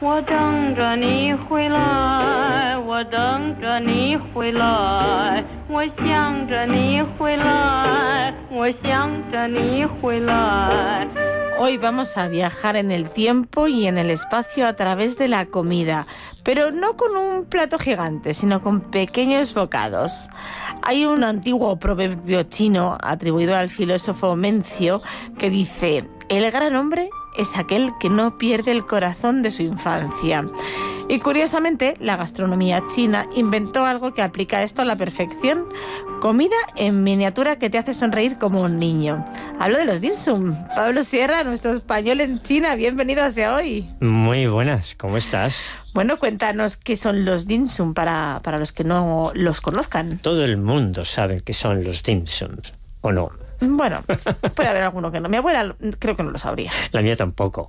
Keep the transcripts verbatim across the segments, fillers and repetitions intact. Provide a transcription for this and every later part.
我等着你回来，我等着你回来，我想着你回来，我想着你回来。 Hoy vamos a viajar en el tiempo y en el espacio a través de la comida, pero no con un plato gigante, sino con pequeños bocados. Hay un antiguo proverbio chino atribuido al filósofo Mencio que dice: el gran hombre es aquel que no pierde el corazón de su infancia. Y curiosamente, la gastronomía china inventó algo que aplica esto a la perfección: comida en miniatura que te hace sonreír como un niño. Hablo de los dim sum. Pablo Sierra, nuestro español en China, bienvenido hacia hoy. Muy buenas, ¿cómo estás? Bueno, cuéntanos qué son los dim sum para, para los que no los conozcan. Todo el mundo sabe qué son los dim sum, ¿o no? Bueno, puede haber alguno que no. Mi abuela creo que no lo sabría. La mía tampoco.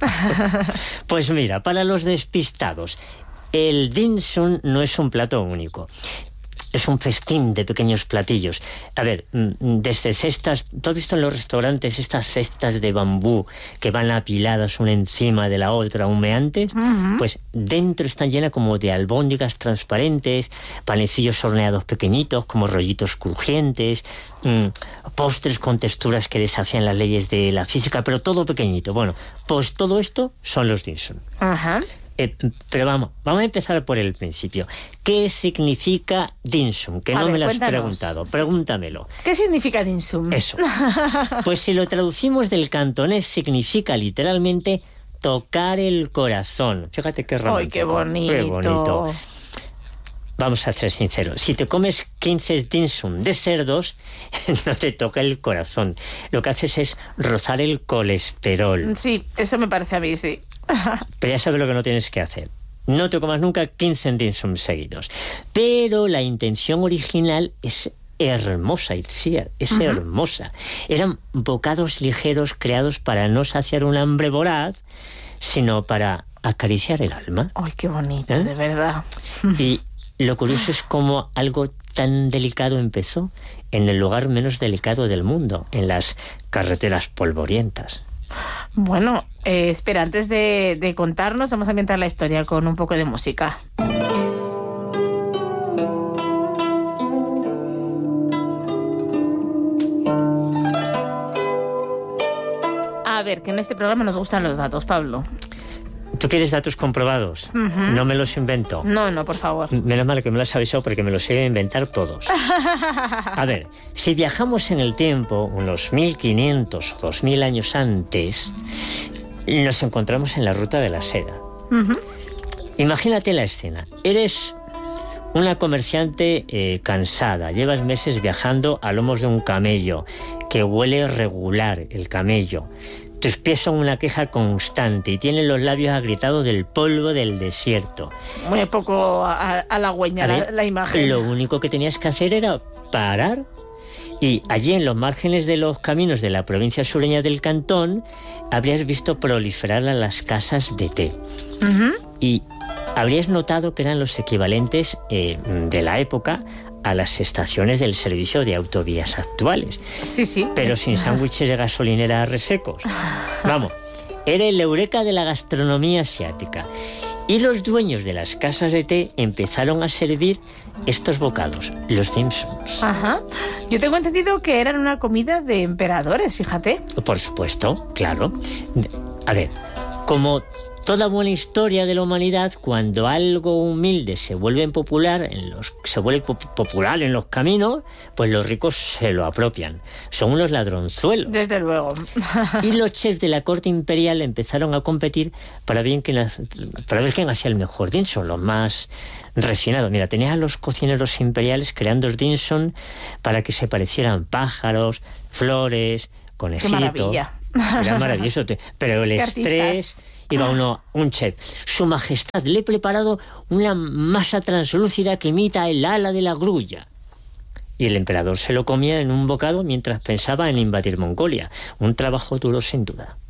Pues mira, para los despistados, el dim sum no es un plato único. Es un festín de pequeños platillos. A ver, desde cestas... ¿Tú has visto en los restaurantes estas cestas de bambú que van apiladas una encima de la otra, humeantes? Uh-huh. Pues dentro están llenas como de albóndigas transparentes, panecillos horneados pequeñitos, como rollitos crujientes, mmm, postres con texturas que desafían las leyes de la física, pero todo pequeñito. Bueno, pues todo esto son los dim sum. Ajá. Uh-huh. Eh, pero vamos, vamos a empezar por el principio. ¿Qué significa dim sum? Que a no ver, me lo has cuéntanos. preguntado. Pregúntamelo. ¿Qué significa dim sum? Eso. Pues si lo traducimos del cantonés, significa literalmente tocar el corazón. Fíjate qué romántico. ¡Ay, qué bonito! Qué bonito. Vamos a ser sinceros. Si te comes quince dim sum de cerdos, no te toca el corazón. Lo que haces es rozar el colesterol. Sí, eso me parece a mí, sí. Pero ya sabes lo que no tienes que hacer. No te comas nunca quince dim sum seguidos. Pero la intención original es hermosa, Itziar, es uh-huh. hermosa. Eran bocados ligeros creados para no saciar un hambre voraz, sino para acariciar el alma. ¡Ay, qué bonito, ¿Eh? de verdad! Y lo curioso es cómo algo tan delicado empezó en el lugar menos delicado del mundo, en las carreteras polvorientas. Bueno, eh, espera, antes de, de contarnos, vamos a ambientar la historia con un poco de música. A ver, que en este programa nos gustan los datos, Pablo. ¿Tú quieres datos comprobados? Uh-huh. No me los invento. No, no, por favor. Menos mal que me lo has avisado porque me los he de inventar todos. A ver, si viajamos en el tiempo, unos mil quinientos o dos mil años antes, nos encontramos en la ruta de la seda. Uh-huh. Imagínate la escena. Eres una comerciante eh, cansada. Llevas meses viajando a lomos de un camello, que huele regular el camello. Tus pies son una queja constante y tienen los labios agrietados del polvo del desierto. Muy poco halagüeña la, la imagen. Lo único que tenías que hacer era parar y allí en los márgenes de los caminos de la provincia sureña del Cantón habrías visto proliferar a las casas de té. Uh-huh. Y habrías notado que eran los equivalentes eh, de la época a las estaciones del servicio de autovías actuales. Sí, sí. Pero sin sándwiches de gasolinera resecos. Vamos, era el eureka de la gastronomía asiática. Y los dueños de las casas de té empezaron a servir estos bocados, los dim sums. Ajá. Yo tengo entendido que eran una comida de emperadores, fíjate. Por supuesto, claro. A ver, como toda buena historia de la humanidad, cuando algo humilde se vuelve popular en los, se vuelve pop- popular en los caminos, pues los ricos se lo apropian. Son unos ladronzuelos. Desde luego. Y los chefs de la corte imperial empezaron a competir para, bien quién, para ver quién hacía el mejor dim sum, los más refinados. Mira, tenías a los cocineros imperiales creando dim sum para que se parecieran pájaros, flores, conejitos. ¡Qué maravilla! Era maravilloso. Pero el estrés... Iba uno, un chef. Su majestad, le he preparado una masa translúcida que imita el ala de la grulla. Y el emperador se lo comía en un bocado mientras pensaba en invadir Mongolia. Un trabajo duro sin duda.